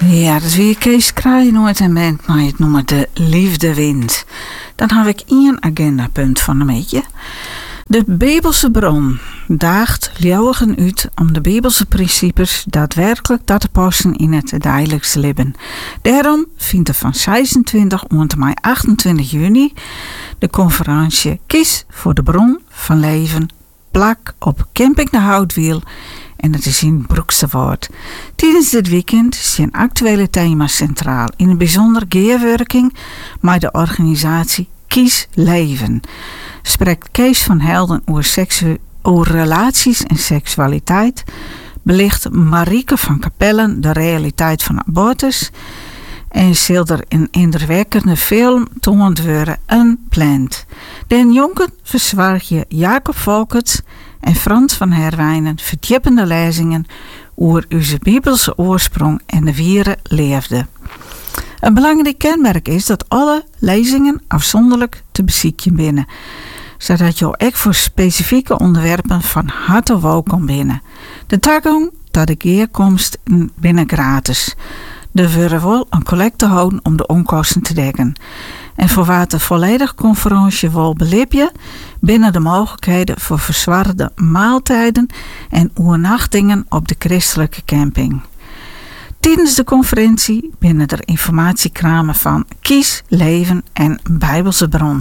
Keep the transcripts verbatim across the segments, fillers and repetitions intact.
Ja, dat is weer Kees Kraaienoord en bent mij het noemen de Liefde Wint. Dan heb ik één agendapunt van een beetje. De Bijbelse bron daagt leeuwigen uit om de Bijbelse principes daadwerkelijk dat te passen in het dagelijks leven. Daarom vindt er van zesentwintig tot en met achtentwintig juni de conferentie Kies voor de bron van leven plak op Camping de Houtwiel. En dat is in Broeksterwaard. Tijdens dit weekend zijn actuele thema's centraal. In het bijzonder geerwerking met de organisatie Kies Leven. Spreekt Kees van Helden over, seksu- over relaties en seksualiteit. Belicht Marieke van Capellen de realiteit van abortus. En zal er een indrukwekkende film toond worden Unplanned. Den Jonken verzwaart je Jacob Volkerts en Frans van Herwijnen verdiepende lezingen over onze Bijbelse oorsprong en de wiere leefde. Een belangrijk kenmerk is dat alle lezingen afzonderlijk te bezieken binnen, zodat je ook voor specifieke onderwerpen van harte welkom binnen. De toegang tot de keerkomst binnen gratis. Er worden wel een collecte houden om de onkosten te dekken. En voor wat de volledige conferentie wil belipje, binnen de mogelijkheden voor verzwaarde maaltijden en overnachtingen op de christelijke camping. Tijdens de conferentie binnen er informatiekramen van Kies, Leven en Bijbelse Bron.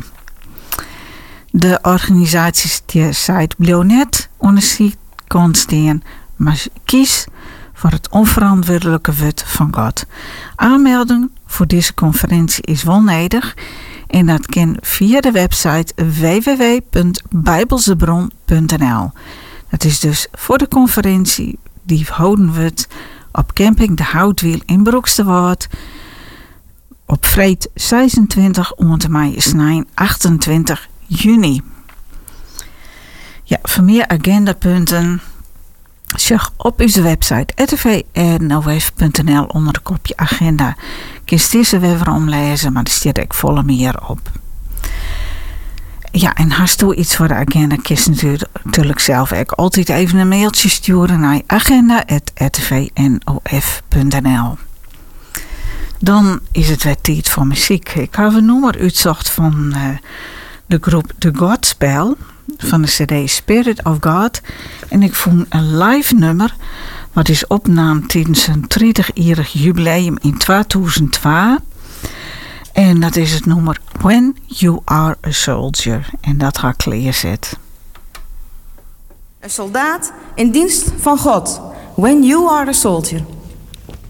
De organisaties die site Blionet onderziet kon staan, maar Kies voor het onverantwoordelijke wet van God. Aanmelding voor deze conferentie is wel nodig en dat kan via de website w w w punt bijbelsebron punt n l. Dat is dus voor de conferentie die houden wordt op Camping de Houtwiel in Broeksterwaard op vrijdag zesentwintig en mei achtentwintig juni. Ja, voor meer agendapunten zeg op onze website r t v n o f punt n l onder de kopje agenda. Kun je deze weer omlezen, maar er staat ook volle meer op. Ja, en hast u iets voor de agenda, kun je natuurlijk zelf ook altijd even een mailtje sturen naar agenda at r t v n o f punt n l. Dan is het weer tijd voor muziek. Ik heb een nummer uitgezocht van uh, de groep The Godspell van de cd Spirit of God. En ik vond een live nummer wat is opname tijdens een dertig-jarig jubileum in tweeduizend twee. En dat is het nummer When You Are a Soldier. En dat ga ik leerzetten. Een soldaat in dienst van God. When You Are a Soldier.